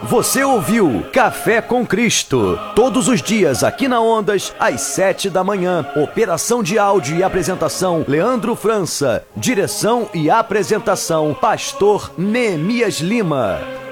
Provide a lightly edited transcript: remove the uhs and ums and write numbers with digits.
Você ouviu Café com Cristo, todos os dias aqui na Ondas, às 7 da manhã. Operação de áudio e apresentação, Leandro França. Direção e apresentação, Pastor Neemias Lima.